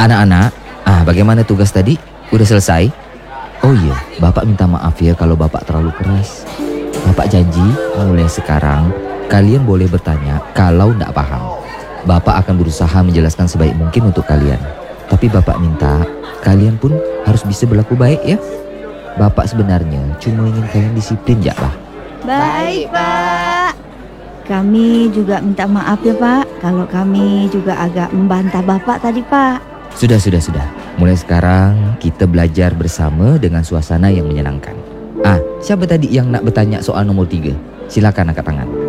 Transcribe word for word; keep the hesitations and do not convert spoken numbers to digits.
Anak-anak, ah bagaimana tugas tadi? Udah selesai? Oh iya, Bapak minta maaf ya kalau Bapak terlalu keras. Bapak janji mulai sekarang kalian boleh bertanya kalau tidak paham. Bapak akan berusaha menjelaskan sebaik mungkin untuk kalian. Tapi Bapak minta kalian pun harus bisa berlaku baik ya. Bapak sebenarnya cuma ingin kalian disiplin ya Pak. Baik Pak. Kami juga minta maaf ya Pak kalau kami juga agak membantah Bapak tadi Pak. Sudah, sudah, sudah. Mulai sekarang kita belajar bersama dengan suasana yang menyenangkan. Ah, siapa tadi yang nak bertanya soal nomor tiga? Silakan angkat tangan.